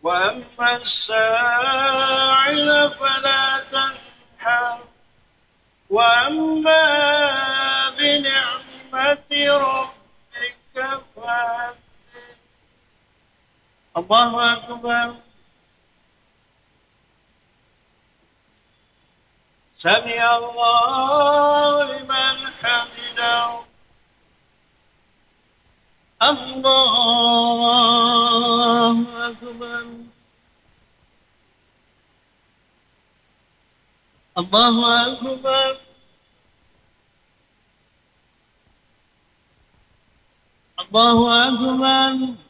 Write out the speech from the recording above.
وأما السائل فلا تنحر وأما بنعمة ربك فحدث. الله أكبر. سمع الله لمن حمده. الله أكبر. الله أكبر. الله أكبر.